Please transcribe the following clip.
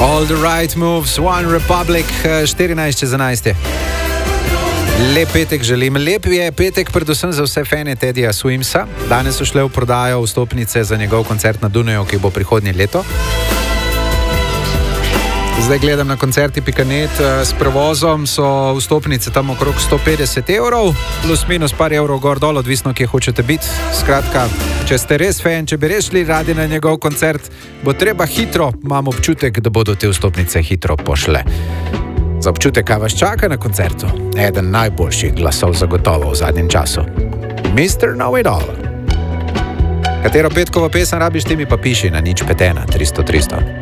All the right moves, One Republic, 14:11. Lep petek želim. Lep je petek predvsem za vse fane Teddyja Swimsa. Danes so šle v prodajo vstopnice za njegov koncert na Dunaju, ki bo prihodnje leto. Zdaj gledam na koncerti.net, s prevozom so vstopnice tam okrog 150 €, plus minus par evrov gor dol, odvisno, kje hočete biti. Skratka, če ste res fan, če bi res šli radi na njegov koncert, bo treba hitro, imam občutek, da bodo te vstopnice hitro pošle. Za občutek, kaj vas čaka na koncertu? Eden najboljših glasov zagotovo v zadnjem času. Mr. Know-It-All. Katero petkovo pesem rabiš, ti mi pa piši na 051 300 300.